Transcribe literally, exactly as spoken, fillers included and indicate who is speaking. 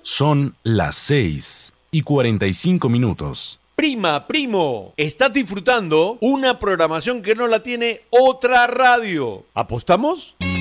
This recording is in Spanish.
Speaker 1: Son las seis y cuarenta y cinco minutos.
Speaker 2: Prima, primo, estás disfrutando una programación que no la tiene otra radio. ¿Apostamos?